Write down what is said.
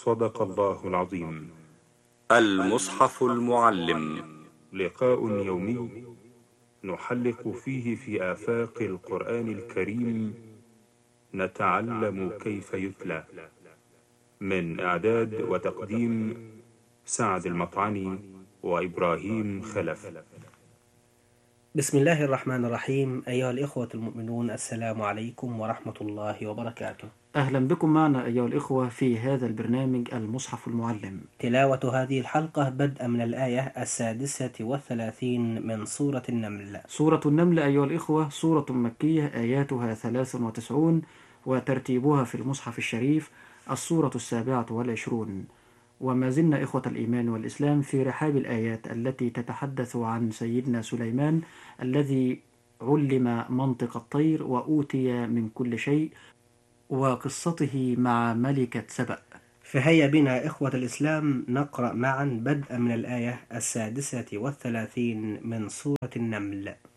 صدق الله العظيم. المصحف المعلم، لقاء يومي نحلق فيه في آفاق القرآن الكريم، نتعلم كيف يتلى. من إعداد وتقديم سعد المطعني وإبراهيم خلف. بسم الله الرحمن الرحيم. أيها الإخوة المؤمنون، السلام عليكم ورحمة الله وبركاته. أهلا بكم معنا أيها الإخوة في هذا البرنامج المصحف المعلم. تلاوة هذه الحلقة بدءا من الآية 36 من سورة النمل. سورة النمل أيها الإخوة سورة مكية آياتها 93، وترتيبها في المصحف الشريف السورة 27. وما زلنا إخوة الإيمان والإسلام في رحاب الآيات التي تتحدث عن سيدنا سليمان الذي علم منطق الطير وأوتي من كل شيء، وقصته مع ملكة سبأ. فهيا بنا إخوة الإسلام نقرأ معا بدءا من الآية 36 من سورة النمل.